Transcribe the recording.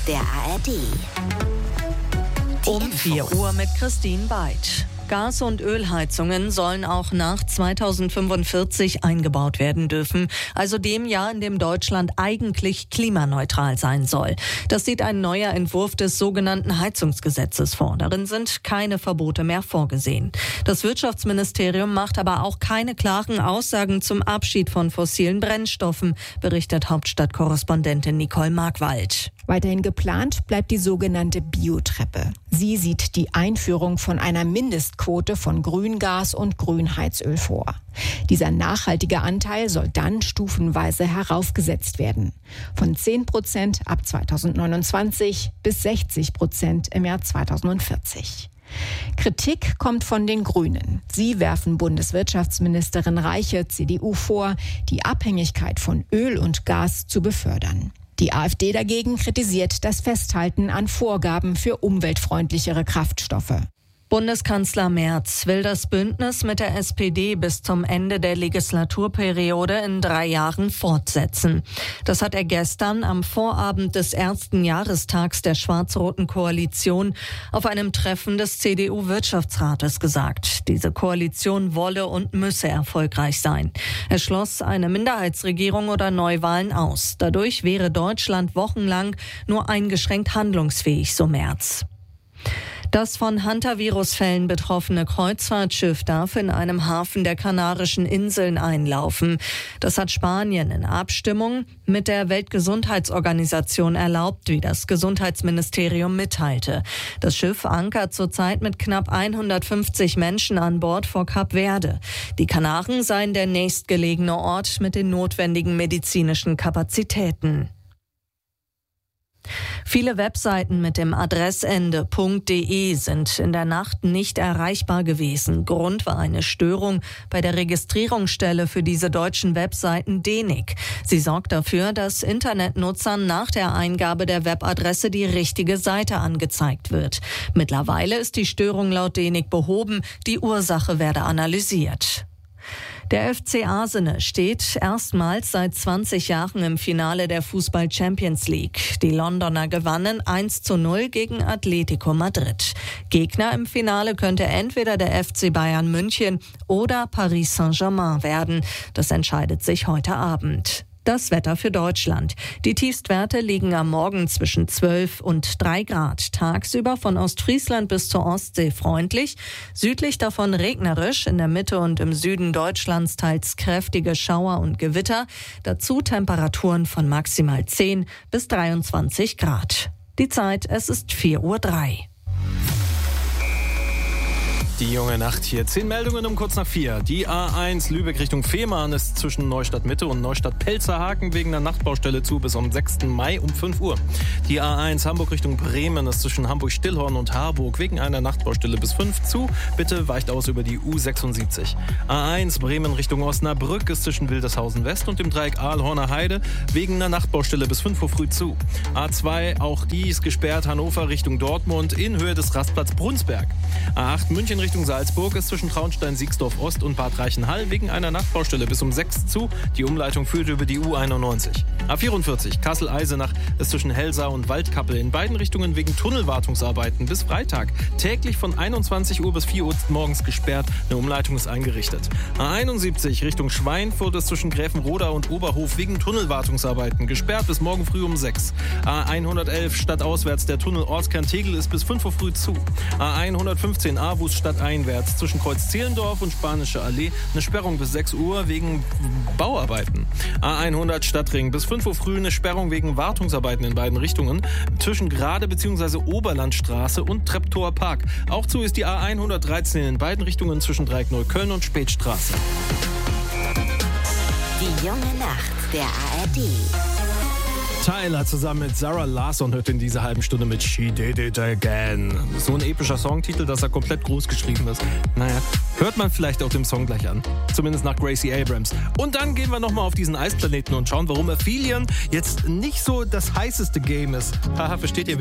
der ARD. Um 4 Uhr mit Christine Beitsch. Gas- und Ölheizungen sollen auch nach 2045 eingebaut werden dürfen, also dem Jahr, in dem Deutschland eigentlich klimaneutral sein soll. Das sieht ein neuer Entwurf des sogenannten Heizungsgesetzes vor. Darin sind keine Verbote mehr vorgesehen. Das Wirtschaftsministerium macht aber auch keine klaren Aussagen zum Abschied von fossilen Brennstoffen, berichtet Hauptstadtkorrespondentin Nicole Markwald. Weiterhin geplant bleibt die sogenannte Biotreppe. Sie sieht die Einführung von einer Mindestquote von Grüngas und Grünheizöl vor. Dieser nachhaltige Anteil soll dann stufenweise heraufgesetzt werden. Von 10% ab 2029 bis 60% im Jahr 2040. Kritik kommt von den Grünen. Sie werfen Bundeswirtschaftsministerin Reiche, CDU, vor, die Abhängigkeit von Öl und Gas zu befördern. Die AfD dagegen kritisiert das Festhalten an Vorgaben für umweltfreundlichere Kraftstoffe. Bundeskanzler Merz will das Bündnis mit der SPD bis zum Ende der Legislaturperiode in 3 Jahren fortsetzen. Das hat er gestern am Vorabend des ersten Jahrestags der schwarz-roten Koalition auf einem Treffen des CDU-Wirtschaftsrates gesagt. Diese Koalition wolle und müsse erfolgreich sein. Er schloss eine Minderheitsregierung oder Neuwahlen aus. Dadurch wäre Deutschland wochenlang nur eingeschränkt handlungsfähig, so Merz. Das von Hantavirus-Fällen betroffene Kreuzfahrtschiff darf in einem Hafen der Kanarischen Inseln einlaufen. Das hat Spanien in Abstimmung mit der Weltgesundheitsorganisation erlaubt, wie das Gesundheitsministerium mitteilte. Das Schiff ankert zurzeit mit knapp 150 Menschen an Bord vor Kap Verde. Die Kanaren seien der nächstgelegene Ort mit den notwendigen medizinischen Kapazitäten. Viele Webseiten mit dem Adressende .de sind in der Nacht nicht erreichbar gewesen. Grund war eine Störung bei der Registrierungsstelle für diese deutschen Webseiten DENIC. Sie sorgt dafür, dass Internetnutzern nach der Eingabe der Webadresse die richtige Seite angezeigt wird. Mittlerweile ist die Störung laut DENIC behoben. Die Ursache werde analysiert. Der FC Arsenal steht erstmals seit 20 Jahren im Finale der Fußball-Champions League. Die Londoner gewannen 1:0 gegen Atletico Madrid. Gegner im Finale könnte entweder der FC Bayern München oder Paris Saint-Germain werden. Das entscheidet sich heute Abend. Das Wetter für Deutschland. Die Tiefstwerte liegen am Morgen zwischen 12 und 3 Grad. Tagsüber von Ostfriesland bis zur Ostsee freundlich. Südlich davon regnerisch. In der Mitte und im Süden Deutschlands teils kräftige Schauer und Gewitter. Dazu Temperaturen von maximal 10 bis 23 Grad. Die Zeit, es ist 4:03 Uhr. Die junge Nacht hier. 10 Meldungen um kurz nach 4. Die A1 Lübeck Richtung Fehmarn ist zwischen Neustadt Mitte und Neustadt Pelzerhaken wegen der Nachtbaustelle zu bis am 6. Mai um 5 Uhr. Die A1 Hamburg Richtung Bremen ist zwischen Hamburg-Stillhorn und Harburg wegen einer Nachtbaustelle bis 5 zu. Bitte weicht aus über die U76. A1 Bremen Richtung Osnabrück ist zwischen Wildeshausen West und dem Dreieck Aalhorner Heide wegen einer Nachtbaustelle bis 5 Uhr früh zu. A2, auch die ist gesperrt, Hannover Richtung Dortmund in Höhe des Rastplatz Brunsberg. A8 München Richtung Salzburg ist zwischen Traunstein-Siegsdorf Ost und Bad Reichenhall wegen einer Nachtbaustelle bis um 6 zu. Die Umleitung führt über die U91. A44 Kassel-Eisenach ist zwischen Helsa und Waldkappel in beiden Richtungen wegen Tunnelwartungsarbeiten bis Freitag. Täglich von 21 Uhr bis 4 Uhr morgens gesperrt. Eine Umleitung ist eingerichtet. A71 Richtung Schweinfurt ist zwischen Gräfenroda und Oberhof wegen Tunnelwartungsarbeiten gesperrt bis morgen früh um 6. A111 stadtauswärts der Tunnel Ortskern Tegel ist bis 5 Uhr früh zu. A115 Aarhus stadteinwärts zwischen Kreuz Zehlendorf und Spanische Allee eine Sperrung bis 6 Uhr wegen Bauarbeiten. A100 Stadtring bis 5 Uhr früh eine Sperrung wegen Wartungsarbeiten in beiden Richtungen zwischen Grade bzw. Oberlandstraße und Treptower Park. Auch zu ist die A113 in beiden Richtungen zwischen Dreieck Neukölln und Spätstraße. Die junge Nacht der ARD. Tyler zusammen mit Sarah Larsson hört in dieser halben Stunde mit She Did It Again. So ein epischer Songtitel, dass er komplett groß geschrieben ist. Naja, hört man vielleicht auch dem Song gleich an. Zumindest nach Gracie Abrams. Und dann gehen wir nochmal auf diesen Eisplaneten und schauen, warum Aphelion jetzt nicht so das heißeste Game ist. Haha, versteht ihr?